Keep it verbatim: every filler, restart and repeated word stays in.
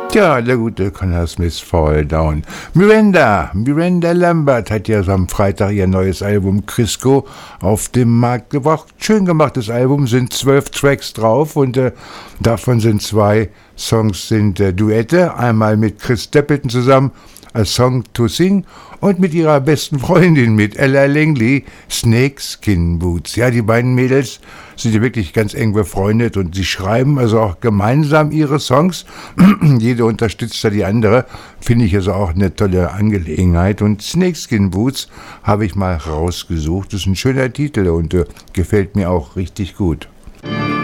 Tja, der gute Conor Smith, Fall Down. Miranda, Miranda Lambert hat ja am Freitag ihr neues Album Crisco auf den Markt gebracht. Schön gemachtes Album, sind zwölf Tracks drauf und äh, davon sind zwei Songs sind äh, Duette. Einmal mit Chris Stapleton zusammen, A Song to Sing, und mit ihrer besten Freundin, mit Ella Langley, Snakeskin Boots. Ja, die beiden Mädels sind ja wirklich ganz eng befreundet und sie schreiben also auch gemeinsam ihre Songs. Jede unterstützt da die andere. Finde ich also auch eine tolle Angelegenheit. Und Snakeskin Boots habe ich mal rausgesucht. Das ist ein schöner Titel und äh, gefällt mir auch richtig gut.